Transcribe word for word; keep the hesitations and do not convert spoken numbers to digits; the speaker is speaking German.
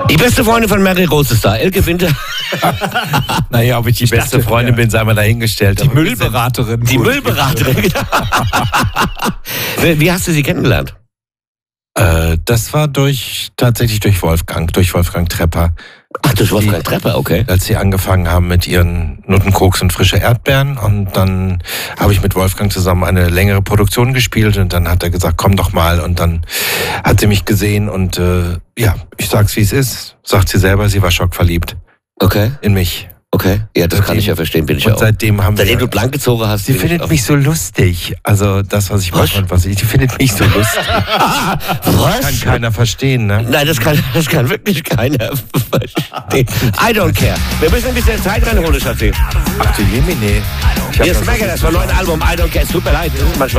Die beste Freundin von Mary Rose ist da, Elke Winter. Naja, ob ich die Ich beste dachte, Freundin ja. bin, sei mal dahingestellt. Die Müllberaterin. Die Gut. Müllberaterin. Wie hast du sie kennengelernt? Äh, das war durch tatsächlich durch Wolfgang, durch Wolfgang Trepper. Ach, durch Wolfgang Trepper, okay. Als sie angefangen haben mit ihren Nuttenkoks und frische Erdbeeren. Und dann habe ich mit Wolfgang zusammen eine längere Produktion gespielt. Und dann hat er gesagt, komm doch mal. Und dann hat sie mich gesehen. Und äh, ja, ich sag's wie es ist. Sagt sie selber, sie war schockverliebt Okay, in mich. okay. Ja, das kann Seitdem- ich ja verstehen, bin ich Und ja auch. seitdem haben Seitdem wir... du blank gezogen hast. Sie bin ich findet auch- mich so lustig. Also das, was ich Was? mache und was ich... Die findet mich so lustig. Was? Kann keiner verstehen, ne? Nein, das kann, das kann wirklich keiner verstehen. I don't care. Wir müssen ein bisschen Zeit reinholen, Schatzi. Ach du Jemine. Ich hab Hier das- ist Megadeth, das neue Album I don't care. Es tut mir leid, das ist manchmal